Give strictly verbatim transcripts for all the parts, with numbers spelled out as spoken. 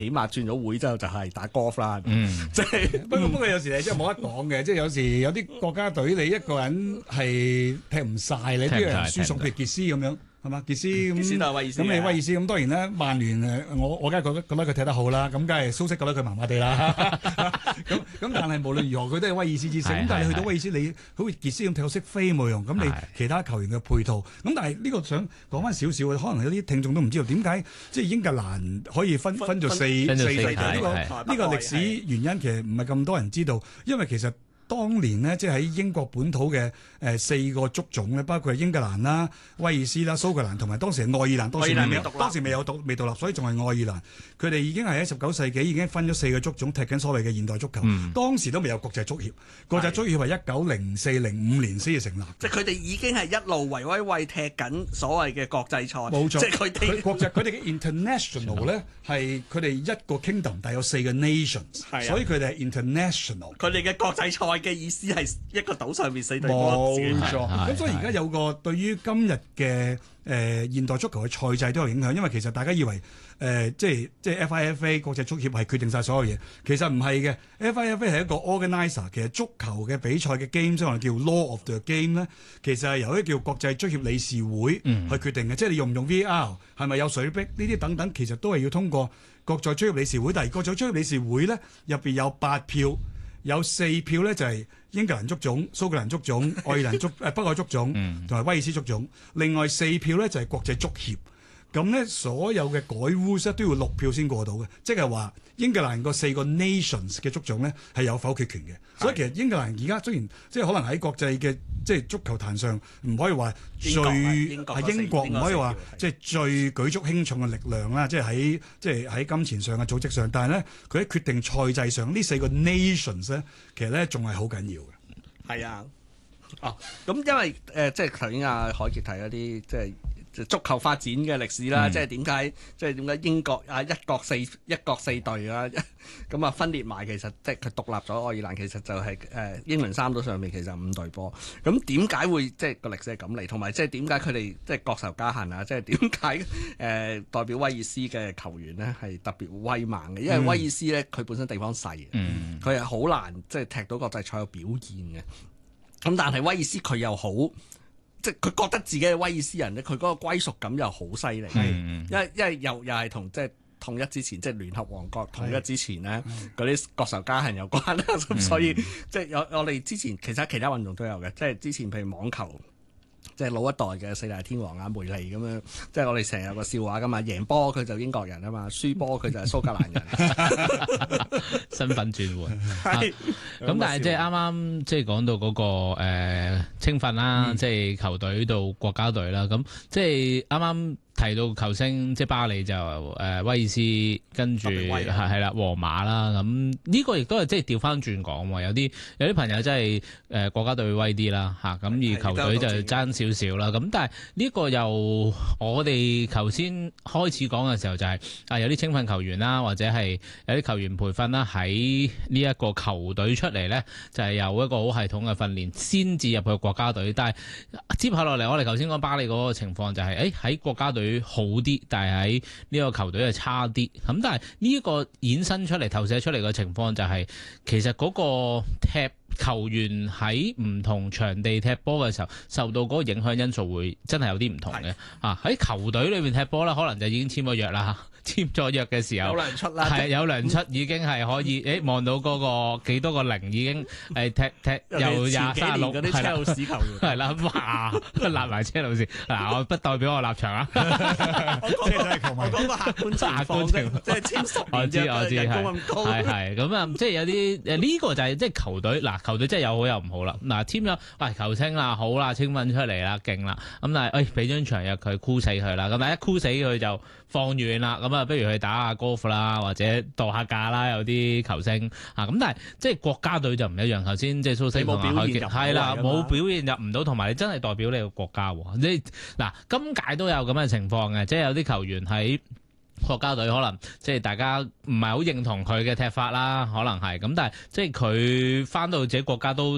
起碼轉咗會之後就係打 golf 啦。 嗯， 即係不過不過有時你真係冇得講嘅，即係有時有啲國家隊你一個人係踢唔晒，你啲人輸送，譬如傑斯咁樣。係嘛？傑斯咁， 傑斯都係威爾斯嘅咁你威爾斯咁當然啦，曼聯誒，我我梗係覺得覺得佢踢得好啦，咁梗係蘇式覺得佢麻麻地啦。咁咁但係無論如何，佢都係威爾斯之星。咁但係你去到威爾斯，你好似傑斯咁踢到識飛冇用，咁你其他球員嘅配套，咁但係呢個想講翻少少，可能有啲聽眾都唔知道點解即係英格蘭可以分分咗四四隊呢個呢個歷史原因，其實唔係咁多人知道，因為其實。當年呢，即係喺英國本土嘅誒、呃、四個足種咧，包括係英格蘭啦、威爾斯啦、蘇格蘭同埋當時係愛爾蘭，當時未有當時未有獨未獨立，所以仲係愛爾蘭。佢哋已經係喺十九世紀已經分咗四個足種踢緊所謂嘅現代足球。嗯、當時都未有國際足協，國際足協係一九零四零五年先至成立。 即係佢哋已經係一路維威衛踢緊所謂嘅國際賽。 冇錯， 即係佢哋國際佢哋嘅 international 咧係佢哋一個 kingdom，但有四個 nations， 啊、 所以佢哋係 international。 佢哋嘅國際賽嘅意思係一個島上面四隊波。冇錯，咁係所以而家有個對於今日嘅誒現代足球嘅賽制都有影響，因為其實大家以為誒、呃、即係即係 F I F A 國際足協係決定晒所有嘢，其實唔係嘅。F I F A 係一個 organizer， 其實足球嘅比賽嘅 game， 即係我哋叫 law of the game 咧，其實係由一個叫國際足協理事會去決定嘅，嗯、即係你用唔用 V R， 係咪有水逼呢啲等等，其實都係要通過國際足協理事會。但係國際足協理事會咧入邊有八票。有四票咧就係英格蘭足總、蘇格蘭足總、愛爾蘭足誒北愛足總同埋威爾斯足總，另外四票咧就係國際足協。咁咧所有嘅改污室都要六票先過到嘅，即係話英格蘭個四個 nations 嘅足總咧係有否決權嘅。所以其實英格蘭而家雖然即係可能喺國際嘅即係足球壇上唔可以話最係英國唔可以話即係最舉足輕重嘅力量啦，即係喺即係喺金錢上嘅組織上，但係咧佢喺決定賽制上呢四個 nations 咧，其實咧仲係好緊要嘅。 係啊，哦，咁因為誒、呃、即係頭先阿海傑提嗰啲即係。足球發展嘅歷史啦，嗯、即係點解，即係點解英國啊一國四一國四隊啦，咁啊分裂埋，其實即係佢獨立咗愛爾蘭，其實就係、是、誒、呃、英倫三島上面其實五隊波，咁點解會即係個歷史係咁嚟，同埋即係點解佢哋即係國仇家恨啊？即係點解誒代表威爾斯嘅球員呢係特別威猛嘅？因為威爾斯咧佢本身地方細，佢係好難即係踢到國際賽有表現嘅，咁但係威爾斯佢又好。即係佢覺得自己係威爾斯人咧，佢嗰個歸屬感又好犀利，因為因為又又係同即係統一之前，即係聯合王國統一之前咧，嗰啲國仇家恨有關啦。咁所以即係有我哋之前其實其他運動都有嘅，即係之前譬如網球。即係老一代嘅四大天王啊，梅利咁樣，即係我哋成日有個笑話噶嘛，贏波佢就英國人啊嘛，輸波佢就係蘇格蘭人， 身份轉換。咁、啊、但係即係啱啱即係講到嗰、那個誒、呃、青訓啦，嗯、即係球隊到國家隊啦，咁即係啱啱。提到球星即係巴里就誒、呃、威爾斯跟住係係啦皇馬啦，咁呢個亦都係即係調翻轉講喎，有啲有啲朋友真係誒、呃、國家隊威啲啦嚇，咁而球隊就爭少少啦，咁但係呢個又我哋頭先開始講嘅時候就係、是、啊有啲青訓球員啦，或者係有啲球員培訓啦，喺呢一個球隊出嚟咧，就係、是、有一個好系統嘅訓練先至入去國家隊，但係接下落嚟我哋頭先講巴里嗰個情況就係誒喺國家隊好啲，但係喺呢個球隊係差啲。咁但係呢一個衍生出嚟、投射出嚟嘅情況就係、是，其實嗰個踢球員喺唔同場地踢波嘅時候，受到嗰個影響因素會真係有啲唔同嘅。是啊，喺球隊裏面踢波咧，可能就已經簽咗約啦。簽咗約嘅時候，有糧出啦，係有糧出已經係可以，誒望到嗰個幾多個零已經誒踢踢又廿三六嗰啲車路士球員係啦，哇立埋車路士嗱，我不代表我立場啊， 即係真係球迷， 我講個客觀情況，即係簽十我知我知人工咁高， 係係咁啊，即係有啲誒呢個就係即係球隊嗱，球隊真係有好有唔好啦。嗱簽咗喂球星啦，好啦，青訓出嚟啦，勁啦，咁但係誒俾張長約佢箍死佢啦，咁但係一箍死佢就放遠啦，咁啊，不如去打下 golf 啦，或者度下假啦，有啲球星啊，咁但係即係國家隊就唔一樣。頭先即係蘇西同埋海傑係啦，冇表現入唔到，同埋你真係代表你個國家喎。你嗱今屆都有咁嘅情況嘅，即係有啲球員喺國家隊可能即係大家唔係好認同佢嘅踢法啦，可能係咁，但係即係佢翻到自己國家都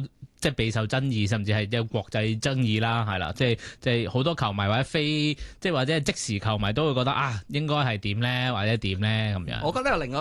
即係備受爭議，甚至係有國際爭議啦，係啦，即係即係好多球迷或者非即係或者係即時球迷都會覺得啊，應該係點咧，或者點咧咁樣。 我覺得有另外